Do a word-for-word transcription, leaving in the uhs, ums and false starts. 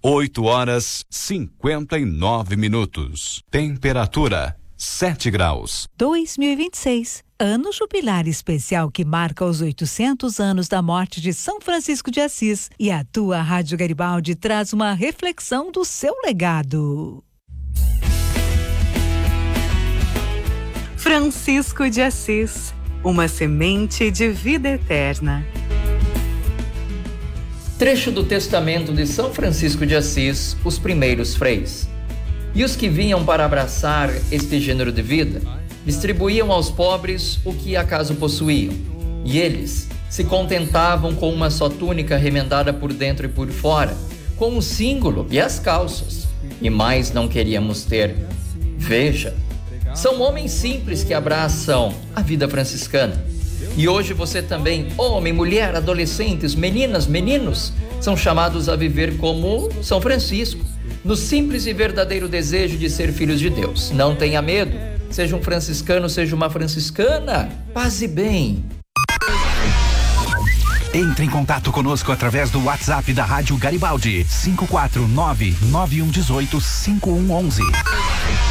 oito horas cinquenta e nove minutos. Temperatura sete graus. dois mil e vinte e seis, ano jubilar especial que marca os oitocentos anos da morte de São Francisco de Assis. E a tua Rádio Garibaldi traz uma reflexão do seu legado. Francisco de Assis, uma semente de vida eterna. Trecho do Testamento de São Francisco de Assis, os primeiros freis. E os que vinham para abraçar este gênero de vida, distribuíam aos pobres o que acaso possuíam. E eles se contentavam com uma só túnica remendada por dentro e por fora, com o símbolo e as calças. E mais não queríamos ter. Veja, são homens simples que abraçam a vida franciscana. E hoje você também, homem, mulher, adolescentes, meninas, meninos, são chamados a viver como São Francisco, no simples e verdadeiro desejo de ser filhos de Deus. Não tenha medo, seja um franciscano, seja uma franciscana, paz e bem. Entre em contato conosco através do WhatsApp da Rádio Garibaldi, cinco quatro nove, nove um um oito, cinco um um um.